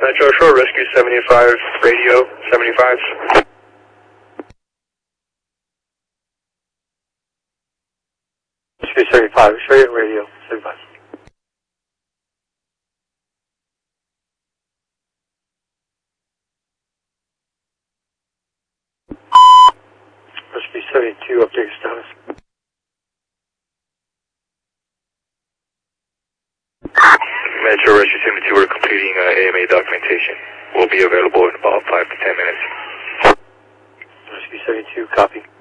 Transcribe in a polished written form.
Metro Shore, Rescue 75, radio 75. Rescue 75, straight radio 75. Rescue 72, update status. Metro Rescue 72, we're completing AMA documentation. We'll be available in about 5 to 10 minutes. Rescue 72, copy.